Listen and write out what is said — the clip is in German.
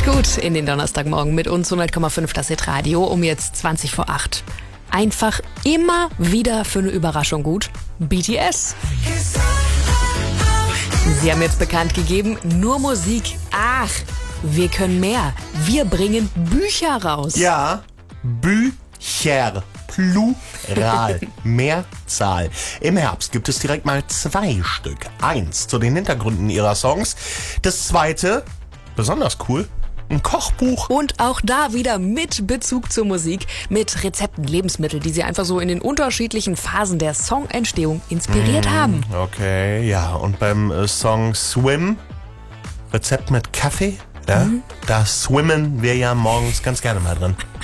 Kommt gut in den Donnerstagmorgen mit uns 100,5 das Hit-Radio um jetzt 20 vor 8. Einfach immer wieder für eine Überraschung gut. BTS. Sie haben jetzt bekannt gegeben, nur Musik. Ach, wir können mehr. Wir bringen Bücher raus. Ja, Bücher. Plural, Mehrzahl. Im Herbst gibt es direkt mal 2 Stück. 1 zu den Hintergründen ihrer Songs. Das 2, besonders cool, ein Kochbuch. Und auch da wieder mit Bezug zur Musik, mit Rezepten, Lebensmitteln, die sie einfach so in den unterschiedlichen Phasen der Songentstehung inspiriert haben. Okay, ja, und beim Song Swim, Rezept mit Kaffee, ja, da swimmen wir ja morgens ganz gerne mal drin.